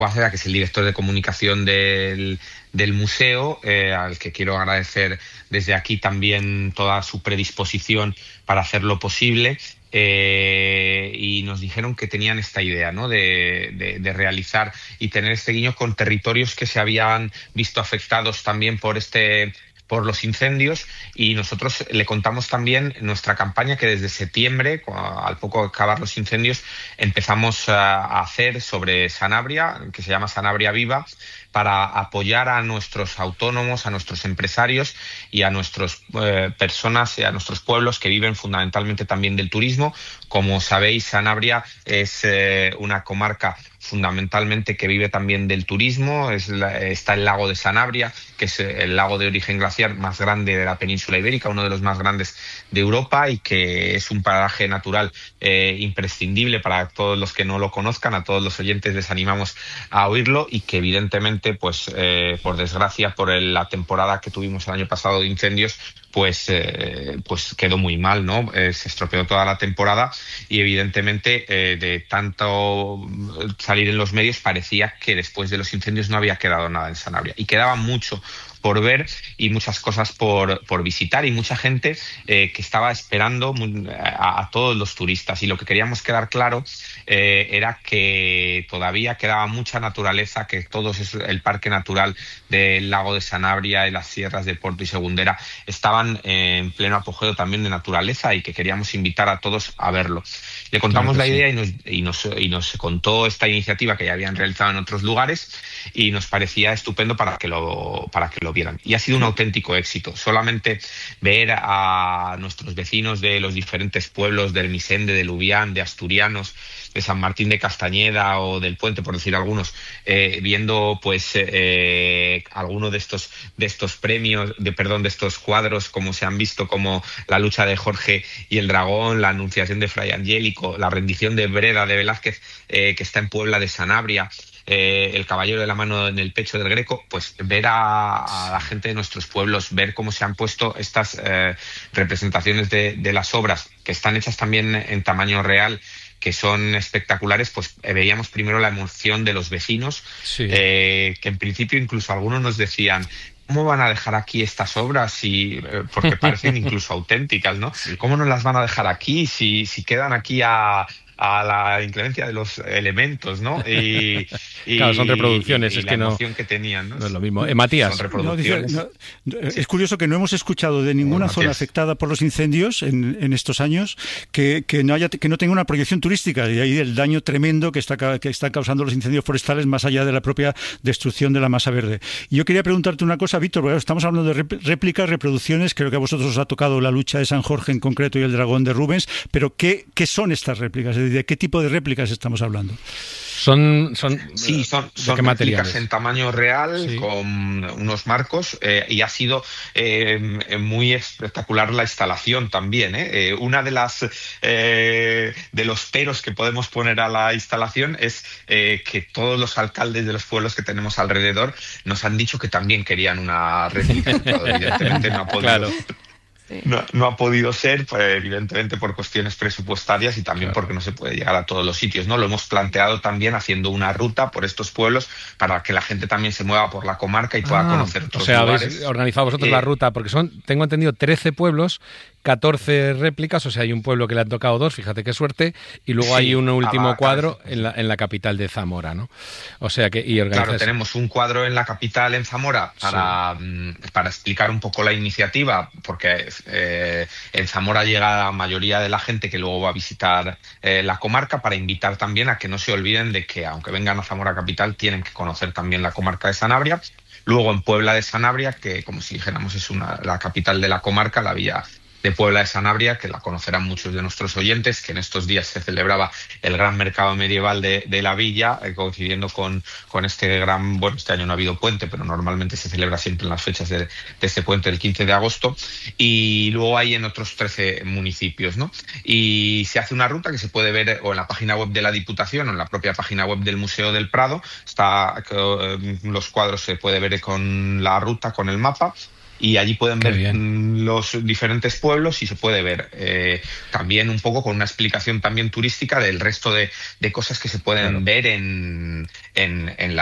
que es el director de comunicación del museo, al que quiero agradecer desde aquí también toda su predisposición para hacer lo posible. Y nos dijeron que tenían esta idea, ¿no? de realizar y tener este guiño con territorios que se habían visto afectados también por los incendios, y nosotros le contamos también nuestra campaña que desde septiembre, al poco acabar los incendios, empezamos a hacer sobre Sanabria, que se llama Sanabria Viva, para apoyar a nuestros autónomos, a nuestros empresarios y a nuestras personas y a nuestros pueblos que viven fundamentalmente también del turismo. Como sabéis, Sanabria es una comarca fundamentalmente que vive también del turismo. Está el lago de Sanabria, que es el lago de origen glaciar más grande de la península ibérica, uno de los más grandes de Europa, y que es un paraje natural imprescindible para todos los que no lo conozcan. A todos los oyentes les animamos a oírlo, y que evidentemente, pues por desgracia, por la temporada que tuvimos el año pasado de incendios, pues quedó muy mal, ¿no? Se estropeó toda la temporada, y evidentemente de tanto salir en los medios parecía que después de los incendios no había quedado nada en Sanabria, y quedaba mucho por ver y muchas cosas por visitar, y mucha gente que estaba esperando a todos los turistas. Y lo que queríamos quedar claro era que todavía quedaba mucha naturaleza, que todo el parque natural del lago de Sanabria y las sierras de Porto y Segundera estaban en pleno apogeo también de naturaleza, y que queríamos invitar a todos a verlo. Le contamos la idea y nos contó esta iniciativa que ya habían realizado en otros lugares, y nos parecía estupendo para que lo vieran. Y ha sido un auténtico éxito. Solamente ver a nuestros vecinos de los diferentes pueblos de Ermessende, de Lubián, de Asturianos, de San Martín de Castañeda o del Puente, por decir algunos, viendo pues alguno de estos premios, de estos cuadros, como se han visto, como la lucha de Jorge y el dragón, la anunciación de Fray Angélico, la rendición de Breda de Velázquez, que está en Puebla de Sanabria, el caballero de la mano en el pecho del Greco. Pues ver a la gente de nuestros pueblos, ver cómo se han puesto estas representaciones de las obras, que están hechas también en tamaño real, que son espectaculares. Pues veíamos primero la emoción de los vecinos, sí. Que en principio incluso algunos nos decían: ¿cómo van a dejar aquí estas obras? Porque parecen incluso auténticas, ¿no? ¿Cómo nos las van a dejar aquí si quedan aquí a la inclemencia de los elementos, ¿no? Claro, son reproducciones, y es la que no, emoción que tenían, ¿no? No es lo mismo. Matías. Son reproducciones. Es curioso que no hemos escuchado de ninguna zona afectada por los incendios en estos años que no tenga una proyección turística, y ahí el daño tremendo que están causando los incendios forestales, más allá de la propia destrucción de la masa verde. Y yo quería preguntarte una cosa, Víctor, porque estamos hablando de réplicas, reproducciones. Creo que a vosotros os ha tocado la lucha de San Jorge en concreto y el dragón de Rubens, pero ¿qué son estas réplicas? ¿De qué tipo de réplicas estamos hablando? Son réplicas en tamaño real, sí, con unos marcos, y ha sido muy espectacular la instalación también. Una de los peros que podemos poner a la instalación es que todos los alcaldes de los pueblos que tenemos alrededor nos han dicho que también querían una réplica. Evidentemente no ha podido. Claro. No ha podido ser, pues, evidentemente por cuestiones presupuestarias, y también porque no se puede llegar a todos los sitios, ¿no? Lo hemos planteado también haciendo una ruta por estos pueblos para que la gente también se mueva por la comarca y pueda conocer otros lugares. Habéis organizado vosotros la ruta, porque tengo entendido, 13 pueblos, 14 réplicas, o sea, hay un pueblo que le han tocado 2, fíjate qué suerte, y luego hay un último cuadro en la capital de Zamora, ¿no? O sea que... Claro, tenemos un cuadro en la capital, en Zamora, para explicar un poco la iniciativa, porque en Zamora llega la mayoría de la gente que luego va a visitar la comarca, para invitar también a que no se olviden de que, aunque vengan a Zamora capital, tienen que conocer también la comarca de Sanabria. Luego en Puebla de Sanabria, que como si dijéramos es la capital de la comarca, la villa de Puebla de Sanabria, que la conocerán muchos de nuestros oyentes, que en estos días se celebraba el gran mercado medieval de la villa, coincidiendo con este gran... Bueno, este año no ha habido puente, pero normalmente se celebra siempre en las fechas de este puente, el 15 de agosto, y luego hay en otros 13 municipios, ¿no? Y se hace una ruta que se puede ver o en la página web de la Diputación o en la propia página web del Museo del Prado. Los cuadros se puede ver con la ruta, con el mapa. y allí pueden ver los diferentes pueblos y se puede ver también un poco con una explicación también turística del resto de cosas que se pueden ver en la